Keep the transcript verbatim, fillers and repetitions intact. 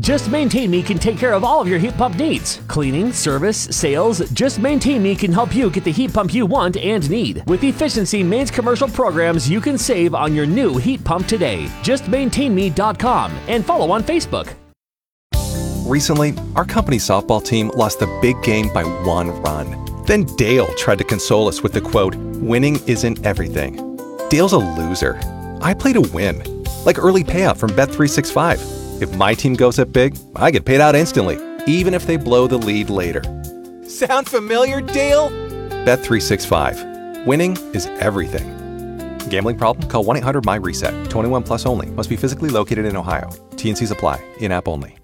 Just Maintain Me can take care of all of your heat pump needs. Cleaning, service, sales, Just Maintain Me can help you get the heat pump you want and need. With Efficiency Main's commercial programs, you can save on your new heat pump today. just maintain me dot com and follow on Facebook. Recently, our company softball team lost the big game by one run. Then Dale tried to console us with the quote, "Winning isn't everything." Dale's a loser. I play to win, like early payout from Bet three sixty-five. If my team goes up big, I get paid out instantly, even if they blow the lead later. Sound familiar, Dale? Bet three sixty-five. Winning is everything. Gambling problem? Call one eight hundred M Y RESET. twenty-one plus only. Must be physically located in Ohio. T and Cs apply. In-app only.